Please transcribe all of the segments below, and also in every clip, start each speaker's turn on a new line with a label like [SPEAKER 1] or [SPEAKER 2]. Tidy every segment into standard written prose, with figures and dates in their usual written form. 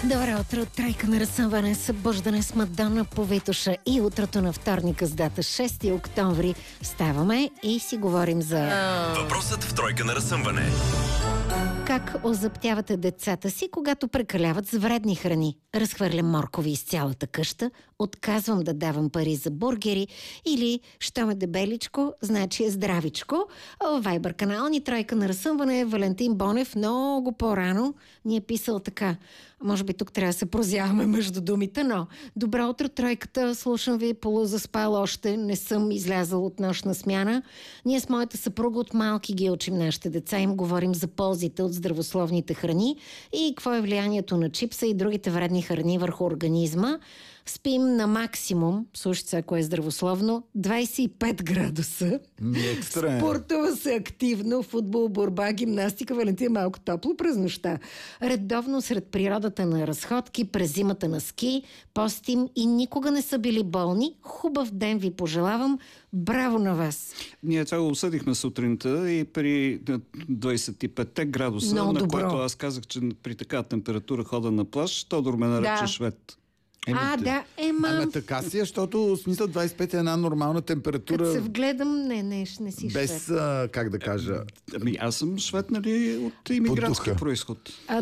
[SPEAKER 1] Добро утро, тройка на разсъмване, събуждане с Мадона по Витоша и утрото на вторника с дата 6 октомври. Ставаме и си говорим за...
[SPEAKER 2] Въпросът в тройка на разсъмване.
[SPEAKER 1] Как озаптявате децата си, когато прекаляват с вредни храни? Разхвърлям моркови из цялата къща, отказвам да давам пари за бургери или, що ме дебеличко, значи е здравичко. Вайбър канал ни тройка на разсъмване, Валентин Бонев много по-рано ни е писал така. Може би тук трябва да се прозяваме между думите, но добро утро, тройката, слушам ви, полузаспал още, не съм излязал от нощна смяна. Ние с моята съпруга от малки ги учим нашите деца, им говорим за ползите от здравословните храни и какво е влиянието на чипса и другите вредни храни върху организма. Спим на максимум, слушайте, ако е здравословно, 25 градуса. Спортува се активно, футбол, борба, гимнастика, Валентин малко топло през нощта. Редовно сред природата на разходки, през зимата на ски, постим и никога не са били болни. Хубав ден ви пожелавам. Браво на вас!
[SPEAKER 3] Ние това го обсъдихме сутринта и при 25 градуса,
[SPEAKER 1] много
[SPEAKER 3] на
[SPEAKER 1] добро.
[SPEAKER 3] което аз казах, че при такава температура хода на плаж, Тодор ме нарече швед.
[SPEAKER 4] Ама така си, защото в смисъл 25 е една нормална температура.
[SPEAKER 1] Като се вгледам, не си
[SPEAKER 4] без,
[SPEAKER 1] швед.
[SPEAKER 4] как да кажа...
[SPEAKER 3] Ами аз съм швед, нали, от имигрантски происход.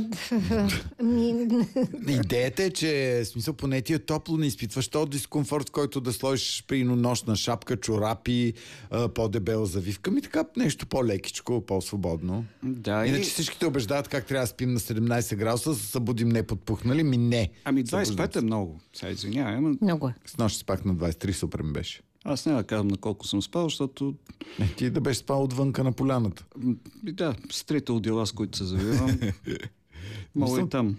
[SPEAKER 4] Идеята е, че в смисъл поне ти е топло, не изпитваш този дискомфорт, който да сложиш при нощна шапка, чорапи, по-дебела завивка. Ми така нещо по-лекичко, по-свободно.
[SPEAKER 3] Да,
[SPEAKER 4] иначе всички те убеждават как трябва да спим на 17 градуса, да се събудим неподпухнали. Не.
[SPEAKER 3] Ами 25 е много. Сега извинявай, ама...
[SPEAKER 1] Много е.
[SPEAKER 4] С нощ спах на 23, супер ми беше.
[SPEAKER 3] Аз няма да казвам на колко съм спал, защото...
[SPEAKER 4] Ти да беше спал отвънка на поляната.
[SPEAKER 3] Да, с трите отдела, с които се завивам. Мога и там.